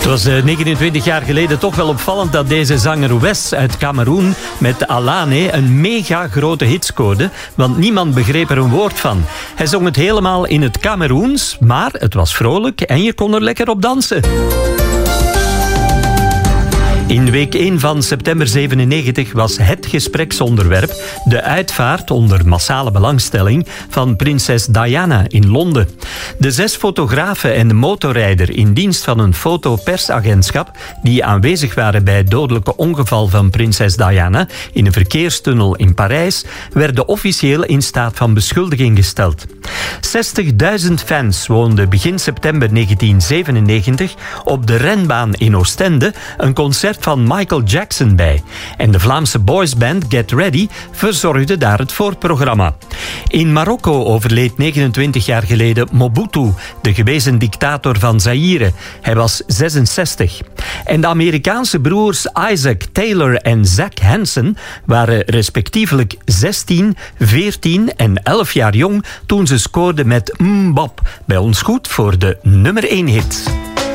Het was 29 jaar geleden toch wel opvallend dat deze zanger Wes uit Cameroen met Alane een mega grote hit scoorde, want niemand begreep er een woord van. Hij zong het helemaal in het Cameroens, maar het was vrolijk en je kon er lekker op dansen. In week 1 van september 97 was het gespreksonderwerp de uitvaart onder massale belangstelling van prinses Diana in Londen. De 6 fotografen en de motorrijder in dienst van een fotopersagentschap die aanwezig waren bij het dodelijke ongeval van prinses Diana in een verkeerstunnel in Parijs werden officieel in staat van beschuldiging gesteld. 60.000 fans woonden begin september 1997 op de renbaan in Oostende een concert van Michael Jackson bij. En de Vlaamse boysband Get Ready verzorgde daar het voorprogramma. In Marokko overleed 29 jaar geleden Mobutu, de gewezen dictator van Zaïre. Hij was 66. En de Amerikaanse broers Isaac Taylor en Zach Hansen waren respectievelijk 16, 14 en 11 jaar jong toen ze scoorden met Mbop. Bij ons goed voor de nummer 1 hit.